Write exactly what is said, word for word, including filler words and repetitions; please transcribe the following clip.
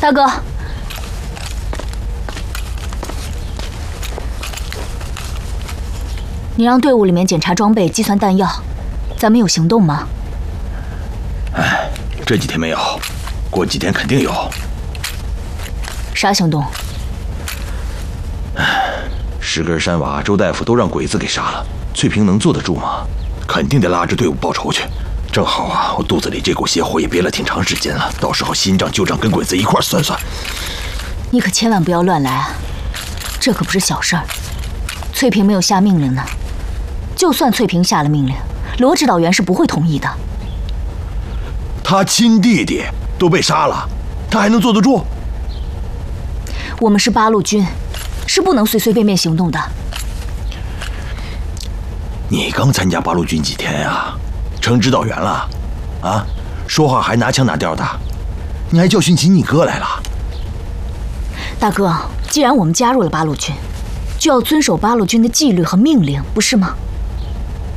大哥，你让队伍里面检查装备、计算弹药，咱们有行动吗？ 哎，这几天没有，过几天肯定有。 啥行动？ 哎，石根、山娃、周大夫都让鬼子给杀了，翠萍能坐得住吗？肯定得拉着队伍报仇去。正好啊，我肚子里这股邪火也憋了挺长时间了，到时候新账旧账跟鬼子一块算算。 你可千万不要乱来啊，这可不是小事儿。翠萍没有下命令呢，就算翠萍下了命令，罗指导员是不会同意的。 他亲弟弟都被杀了，他还能坐得住？ 我们是八路军，是不能随随便便行动的。 你刚参加八路军几天呀？成指导员了，啊？说话还拿腔拿调的，你还教训起你哥来了？ 大哥，既然我们加入了八路军，就要遵守八路军的纪律和命令，不是吗？